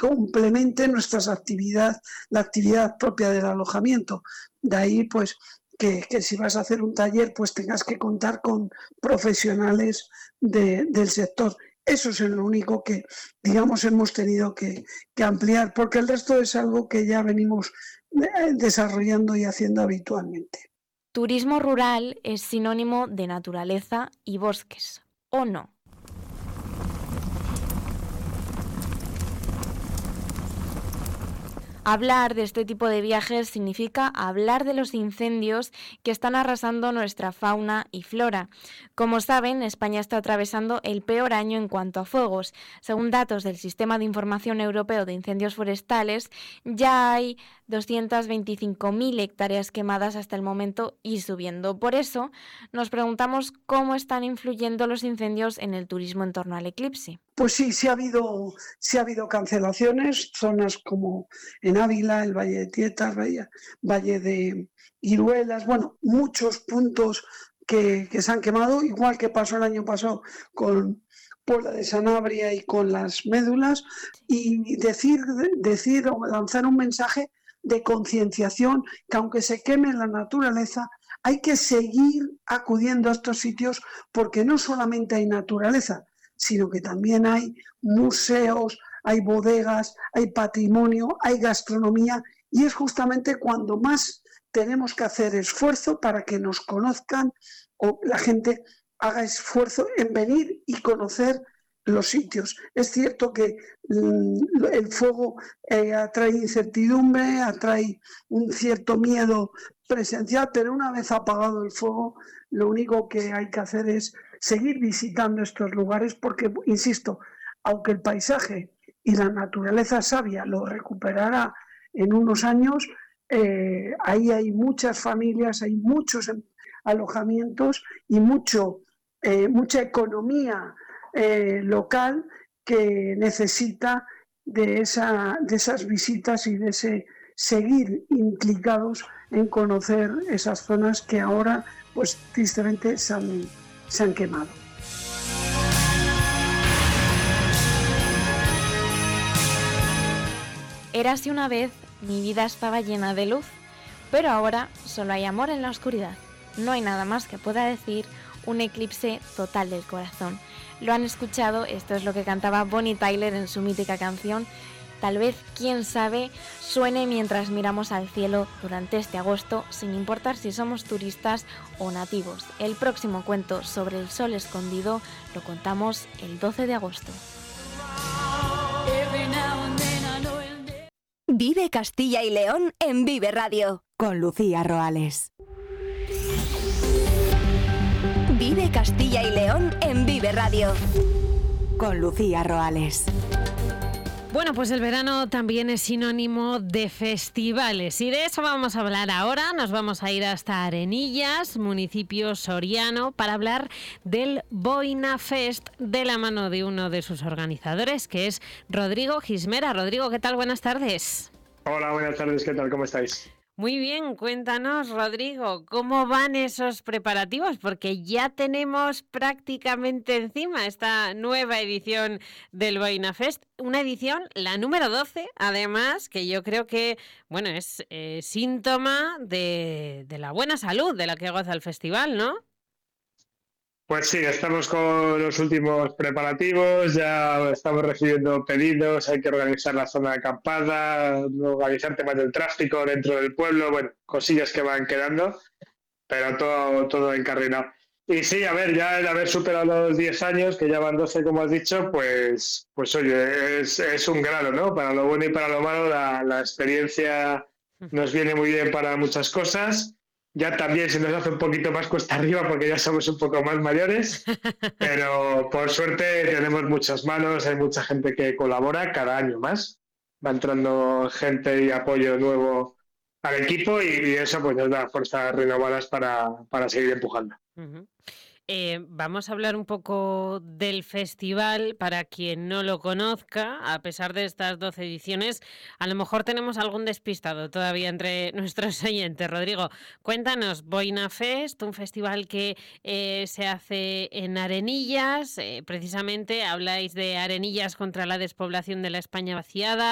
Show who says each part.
Speaker 1: complemente nuestras actividades, la actividad propia del alojamiento. De ahí, pues, que si vas a hacer un taller, pues tengas que contar con profesionales del sector. Eso es lo único que, digamos, hemos tenido que ampliar, porque el resto es algo que ya venimos desarrollando y haciendo habitualmente.
Speaker 2: Turismo rural es sinónimo de naturaleza y bosques, ¿o no? Hablar de este tipo de viajes significa hablar de los incendios que están arrasando nuestra fauna y flora. Como saben, España está atravesando el peor año en cuanto a fuegos. Según datos del Sistema de Información Europeo de Incendios Forestales, ya hay 225.000 hectáreas quemadas hasta el momento y subiendo. Por eso, nos preguntamos cómo están influyendo los incendios en el turismo en torno al eclipse.
Speaker 1: Pues sí ha habido cancelaciones, zonas como en Ávila, el Valle de Tietas, Valle de Iruelas, bueno, muchos puntos que se han quemado, igual que pasó el año pasado con Puebla de Sanabria y con las médulas, y decir o lanzar un mensaje de concienciación, que aunque se queme la naturaleza, hay que seguir acudiendo a estos sitios porque no solamente hay naturaleza, sino que también hay museos, hay bodegas, hay patrimonio, hay gastronomía, y es justamente cuando más tenemos que hacer esfuerzo para que nos conozcan o la gente haga esfuerzo en venir y conocer los sitios. Es cierto que el fuego atrae incertidumbre, atrae un cierto miedo presencial, pero una vez apagado el fuego, lo único que hay que hacer es seguir visitando estos lugares porque, insisto, aunque el paisaje y la naturaleza sabia lo recuperará en unos años, ahí hay muchas familias, hay muchos alojamientos y mucha economía local que necesita de esas visitas y de ese seguir implicados en conocer esas zonas que ahora, pues tristemente, se han quemado.
Speaker 2: Érase una vez, mi vida estaba llena de luz, pero ahora solo hay amor en la oscuridad. No hay nada más que pueda decir, un eclipse total del corazón. Lo han escuchado, esto es lo que cantaba Bonnie Tyler en su mítica canción. Tal vez, quién sabe, suene mientras miramos al cielo durante este agosto, sin importar si somos turistas o nativos. El próximo cuento sobre el sol escondido lo contamos el 12 de agosto.
Speaker 3: Vive Castilla y León en Vive Radio, con Lucía Roales. Vive Castilla y León en Vive Radio, con Lucía Roales.
Speaker 4: Bueno, pues el verano también es sinónimo de festivales y de eso vamos a hablar ahora. Nos vamos a ir hasta Arenillas, municipio soriano, para hablar del Boina Fest de la mano de uno de sus organizadores, que es Rodrigo Gismera. Rodrigo, ¿qué tal? Buenas tardes.
Speaker 5: Hola, buenas tardes. ¿Qué tal? ¿Cómo estáis?
Speaker 4: Muy bien, cuéntanos, Rodrigo, ¿cómo van esos preparativos? Porque ya tenemos prácticamente encima esta nueva edición del Boina Fest, una edición, la número 12, además, que yo creo que, bueno, es síntoma de la buena salud de la que goza el festival, ¿no?
Speaker 5: Pues sí, estamos con los últimos preparativos, ya estamos recibiendo pedidos, hay que organizar la zona de acampada, organizar temas del tráfico dentro del pueblo, bueno, cosillas que van quedando, pero todo encarrilado. Y sí, a ver, ya el haber superado los 10 años, que ya van 12 como has dicho, pues oye, es un grado, ¿no? Para lo bueno y para lo malo, la experiencia nos viene muy bien para muchas cosas. Ya también se nos hace un poquito más cuesta arriba porque ya somos un poco más mayores, pero por suerte tenemos muchas manos, hay mucha gente que colabora cada año más. Va entrando gente y apoyo nuevo al equipo y eso pues nos da fuerzas renovadas para seguir empujando.
Speaker 4: Uh-huh. Vamos a hablar un poco del festival para quien no lo conozca. A pesar de estas 12 ediciones, a lo mejor tenemos algún despistado todavía entre nuestros oyentes. Rodrigo, cuéntanos, Boina Fest, un festival que se hace en Arenillas. Precisamente habláis de Arenillas contra la despoblación de la España vaciada.